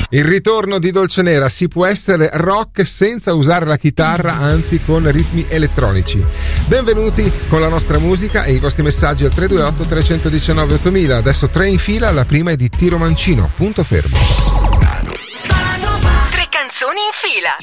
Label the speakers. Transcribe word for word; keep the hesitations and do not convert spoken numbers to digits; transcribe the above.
Speaker 1: Il ritorno di Dolcenera: si può essere rock senza usare la chitarra, anzi con ritmi elettronici. Benvenuti con la nostra musica e i vostri messaggi al tre due otto tre uno nove ottomila. Adesso tre in fila, la prima è di Tiro Mancino, Punto fermo.
Speaker 2: Tre canzoni in fila.